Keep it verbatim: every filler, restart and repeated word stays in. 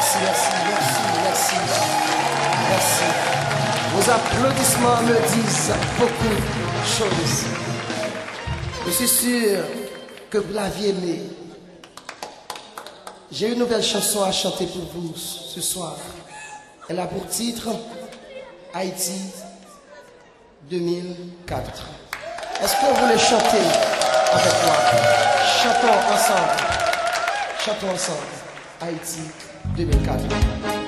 Merci, merci, merci, merci, merci. Vos applaudissements me disent beaucoup de choses. Je suis sûr que vous l'aviez aimé. J'ai une nouvelle chanson à chanter pour vous ce soir. Elle a pour titre Haïti deux mille quatre. Est-ce que vous voulez chanter avec moi? Chantons ensemble. Chantons ensemble. Haïti deux mille quatre.